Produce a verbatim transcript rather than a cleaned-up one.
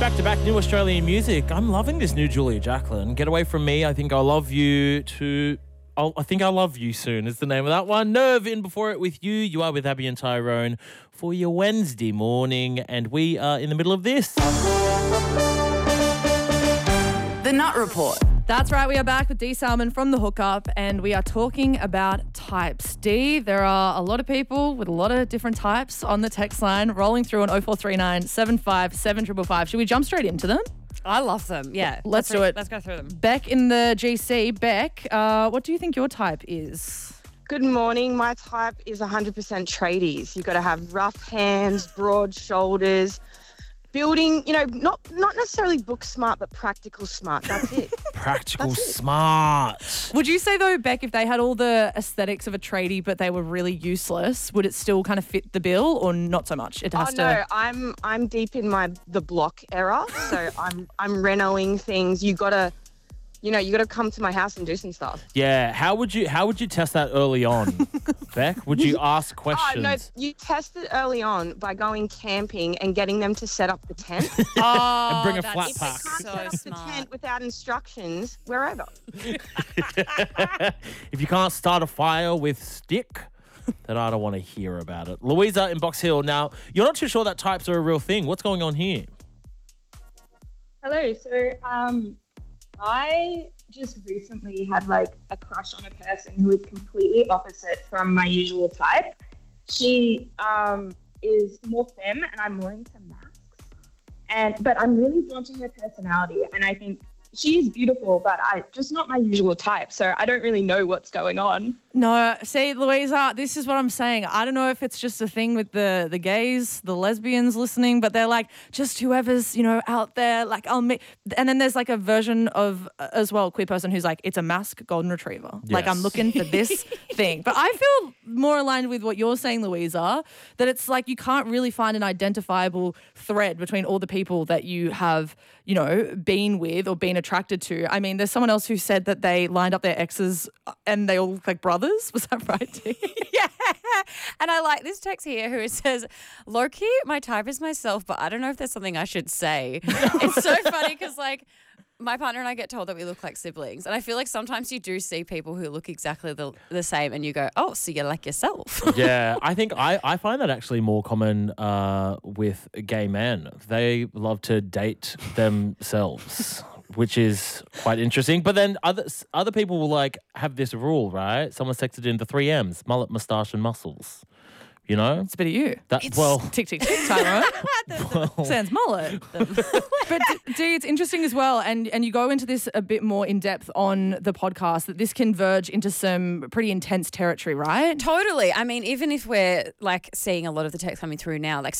Back-to-back new Australian music. I'm loving this new Julia Jacklin. Get Away From Me, I Think I Love You to... I'll, I Think I Love You Soon is the name of that one. Nerve in before it with you. You are with Abby and Tyrone for your Wednesday morning, and we are in the middle of this. The Nut Report. That's right, we are back with Dee Salmon from The Hookup, and we are talking about types. Dee, there are a lot of people with a lot of different types on the text line rolling through on oh four three nine, seven five seven five five. Should we jump straight into them? I love them, yeah. Let's, let's do re- it. Let's go through them. Beck in the G C. Beck, uh, what do you think your type is? Good morning. My type is one hundred percent tradies. You've got to have rough hands, broad shoulders, building, you know, not not necessarily book smart, but practical smart. That's it. Practical That's it. smart. Would you say, though, Beck, if they had all the aesthetics of a tradie but they were really useless, would it still kind of fit the bill or not so much? It has oh, to... no, I'm I'm deep in my the block era, so I'm I'm renoing things. You gotta, you know, you gotta come to my house and do some stuff. Yeah. How would you How would you test that early on, Beck? Would you ask Oh questions? no, you test it early on by going camping and getting them to set up the tent. Oh, And bring a that's flat If they pack. can't So set up smart. the tent without instructions, wherever. If you can't start a fire with stick, then I don't want to hear about it. Louisa in Box Hill. Now, you're not too sure that types are a real thing. What's going on here? Hello. So, um, I just recently had like a crush on a person who is completely opposite from my usual type. She um, is more femme, and I'm more into masks. And but I'm really drawn to her personality, and I think she is beautiful, but I just not my usual type. So I don't really know what's going on. No, see, Louisa, this is what I'm saying. I don't know if it's just a thing with the the gays, the lesbians listening, but they're like, just whoever's, you know, out there, like, I'll meet. And then there's like a version of, uh, as well, queer person who's like, it's a mask golden retriever. Like, I'm Yes. looking for this thing. But I feel more aligned with what you're saying, Louisa, that it's like you can't really find an identifiable thread between all the people that you have, you know, been with or been attracted to. I mean, there's someone else who said that they lined up their exes and they all look like brothers. Was that right, Dee? Yeah. And I like this text here who says, low-key, my type is myself, but I don't know if there's something I should say. It's so funny because, like, my partner and I get told that we look like siblings. And I feel like sometimes you do see people who look exactly the, the same and you go, oh, so you're like yourself. Yeah, I think I, I find that actually more common uh, with gay men. They love to date themselves, which is quite interesting. But then other other people will like have this rule, right? Someone texted in the three M's: mullet, moustache, and muscles. You know, It's a bit of you. that well, Tick, tick, tick, Tyrone. well Sans mullet. But Dee, it's interesting as well, and, and you go into this a bit more in depth on the podcast, that this can verge into some pretty intense territory, right? Totally. I mean, even if we're like seeing a lot of the text coming through now, like